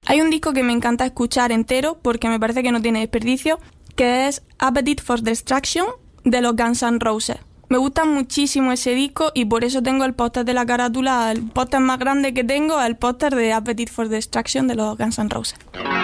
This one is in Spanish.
Hay un disco que me encanta escuchar entero porque me parece que no tiene desperdicio, que es Appetite for Destruction de los Guns N' Roses. Me gusta muchísimo ese disco y por eso tengo el póster de la carátula, el póster más grande que tengo, el póster de Appetite for Destruction de los Guns N' Roses.